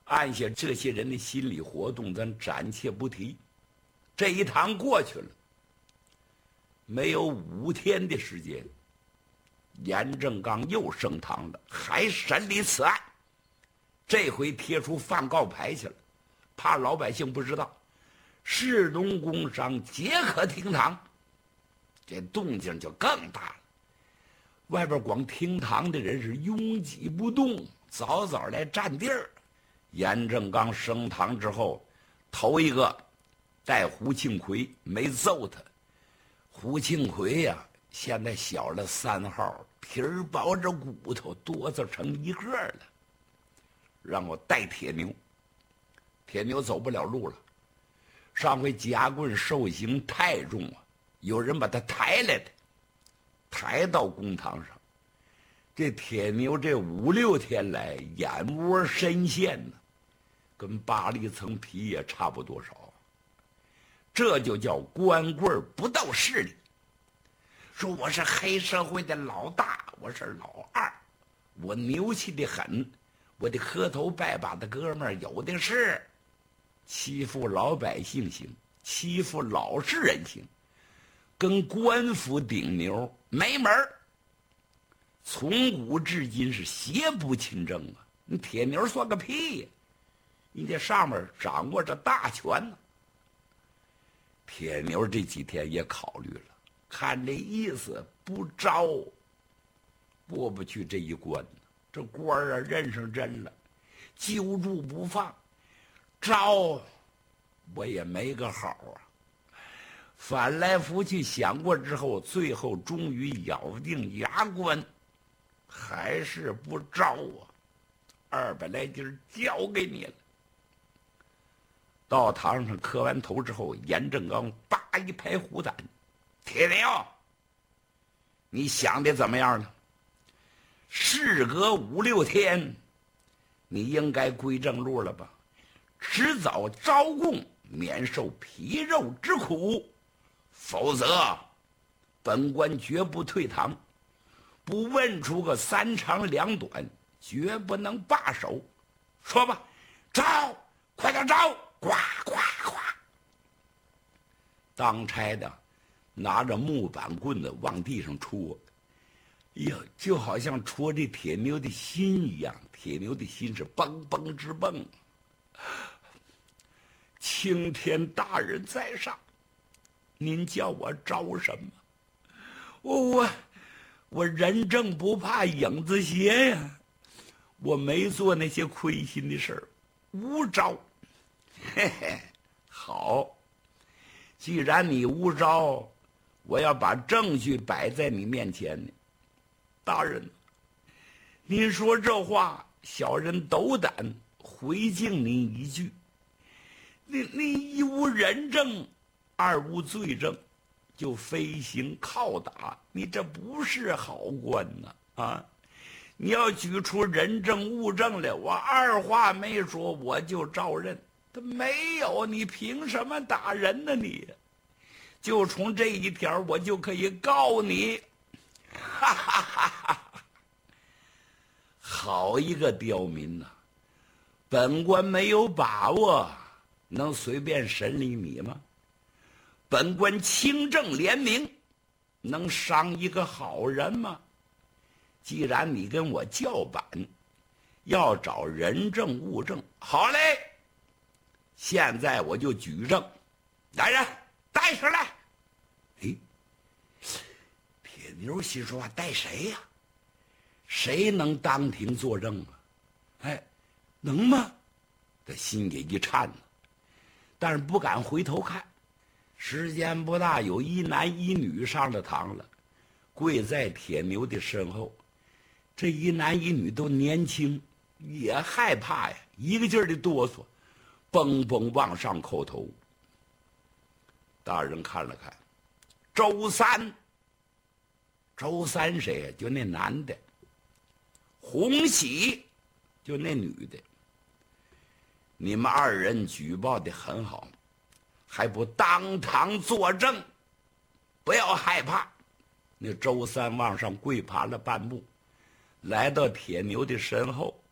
按下这些人的心理活动，咱暂且不提。这一趟过去了，没有5天的时间，严正刚又升堂了，还审理此案。这回贴出放告牌去了，怕老百姓不知道，士农工商皆可听堂，这动静就更大了。外边光听堂的人是拥挤不动，早早来占地儿。严正刚升堂之后，头一个带胡庆奎，没揍他。胡庆奎呀，现在小了3号，皮儿包着骨头，哆嗦成一个了。让我带铁牛，铁牛走不了路了。上回夹棍受刑太重啊，有人把他抬来的，抬到公堂上。这铁牛这5、6天来，眼窝深陷呢，跟8厘层皮也差不多少。这就叫官棍不到势力。说我是黑社会的老大，我是老二，我牛气的很，我的磕头拜把的哥们儿有的是。欺负老百姓行，欺负老实人行，跟官府顶牛没门儿。从古至今是邪不侵正啊！你铁牛算个屁呀！你这上面掌握着大权呢。铁牛这几天也考虑了，看这意思不招，过不去这一关呢。这官啊认上真了，揪住不放，招我也没个好啊。翻来覆去想过之后，最后终于咬定牙关，还是不招啊！200来斤交给你了。到堂上磕完头之后，严正刚叭一拍虎胆：“铁牛，你想的怎么样了？事隔5、6天，你应该归正路了吧？迟早招供，免受皮肉之苦，否则本官绝不退堂。不问出个3长2短，绝不能罢手。说吧，招，快点招！”呱呱呱！当差的拿着木板棍子往地上戳，哎呀，就好像戳这铁牛的心一样。铁牛的心是蹦蹦直蹦。青天大人在上，您叫我招什么？我人正不怕影子斜呀，我没做那些亏心的事儿，无招。嘿嘿，好，既然你无招，我要把证据摆在你面前呢。大人，您说这话，小人斗胆回敬您一句：你一无人证，二无罪证，就飞行拷打，你这不是好官呐！啊，你要举出人证物证来，我二话没说，我就照认。他没有，你凭什么打人呢？你就从这一条，我就可以告你。哈哈哈哈！好一个刁民呐！本官没有把握能随便审理你吗？本官清正廉明，能伤一个好人吗？既然你跟我叫板，要找人证物证，好嘞。现在我就举证，来人，带上来。哎，铁牛心说话，带谁呀？谁能当庭作证啊？哎，能吗？他心也一颤呢，但是不敢回头看。时间不大，有1男1女上了堂了，跪在铁牛的身后。这1男1女都年轻，也害怕呀，一个劲儿的哆嗦，蹦蹦往上叩头。大人看了看，周三。周三谁呀？就那男的。洪喜，就那女的。你们2人举报的很好，还不当堂作证？不要害怕。那周三往上跪爬了半步，来到铁牛的身后，